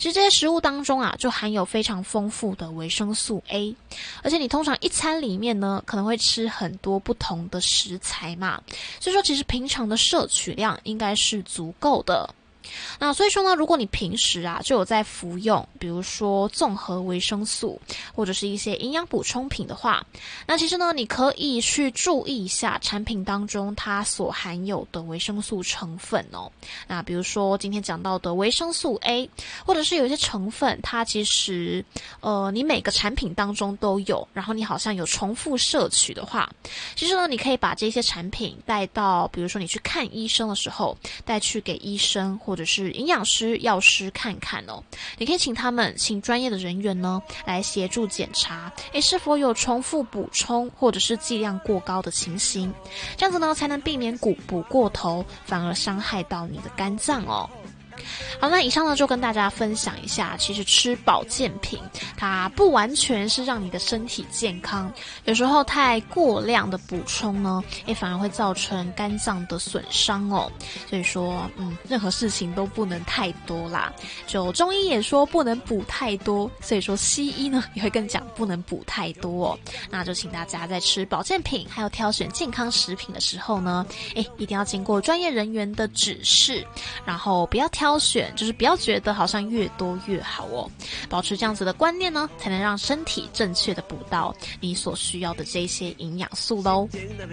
其实这些食物当中啊，就含有非常丰富的维生素 A， 而且你通常一餐里面呢，可能会吃很多不同的食材嘛，所以说其实平常的摄取量应该是足够的。那所以说呢，如果你平时啊就有在服用，比如说综合维生素或者是一些营养补充品的话，那其实呢，你可以去注意一下产品当中它所含有的维生素成分哦。那比如说今天讲到的维生素 A， 或者是有一些成分，它其实你每个产品当中都有，然后你好像有重复摄取的话，其实呢，你可以把这些产品带到，比如说你去看医生的时候，带去给医生或者是营养师、药师看看哦。你可以请专业的人员呢来协助检查，是否有重复补充或者是剂量过高的情形，这样子呢才能避免补过头，反而伤害到你的肝脏哦。好，那以上呢就跟大家分享一下，其实吃保健品它不完全是让你的身体健康，有时候太过量的补充呢，反而会造成肝脏的损伤哦。所以说，任何事情都不能太多啦。就中医也说不能补太多，所以说西医呢也会跟讲不能补太多哦。那就请大家在吃保健品还有挑选健康食品的时候呢，一定要经过专业人员的指示，然后不要挑选，就是不要觉得好像越多越好哦。保持这样子的观念呢，才能让身体正确的补到你所需要的这些营养素咯。